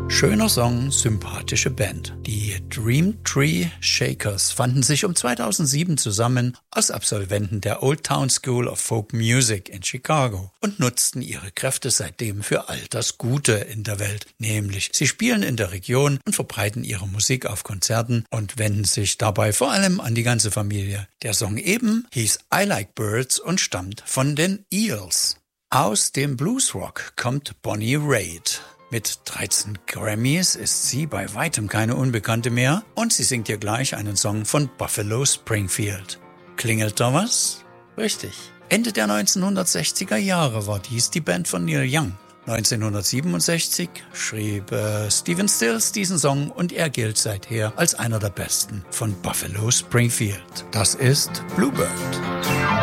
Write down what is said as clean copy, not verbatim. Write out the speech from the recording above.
Schöner Song, sympathische Band. Die Dream Tree Shakers fanden sich um 2007 zusammen als Absolventen der Old Town School of Folk Music in Chicago und nutzten ihre Kräfte seitdem für all das Gute in der Welt. Nämlich, sie spielen in der Region und verbreiten ihre Musik auf Konzerten und wenden sich dabei vor allem an die ganze Familie. Der Song eben hieß I Like Birds und stammt von den Eels. Aus dem Bluesrock kommt Bonnie Raitt. Mit 13 Grammys ist sie bei weitem keine Unbekannte mehr und sie singt hier gleich einen Song von Buffalo Springfield. Klingelt da was? Richtig. Ende der 1960er Jahre war dies die Band von Neil Young. 1967 schrieb Stephen Stills diesen Song und er gilt seither als einer der besten von Buffalo Springfield. Das ist Bluebird.